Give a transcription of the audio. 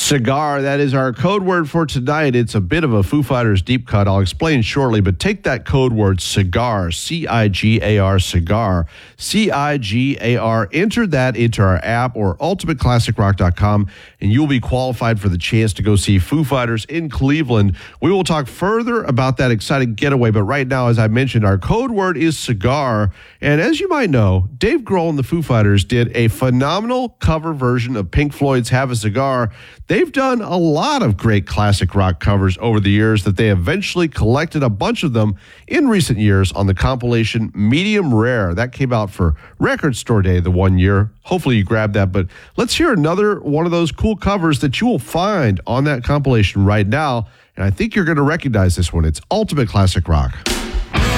Cigar, that is our code word for tonight. It's a bit of a Foo Fighters deep cut. I'll explain shortly, but take that code word cigar, C-I-G-A-R, cigar, C-I-G-A-R. Enter that into our app or ultimateclassicrock.com, and you'll be qualified for the chance to go see Foo Fighters in Cleveland. We will talk further about that exciting getaway, but right now, as I mentioned, our code word is cigar. And as you might know, Dave Grohl and the Foo Fighters did a phenomenal cover version of Pink Floyd's Have a Cigar. They've done a lot of great classic rock covers over the years that they eventually collected a bunch of them in recent years on the compilation Medium Rare. That came out for Record Store Day the one year. Hopefully you grabbed that, but let's hear another one of those cool covers that you will find on that compilation right now. And I think you're going to recognize this one. It's Ultimate Classic Rock.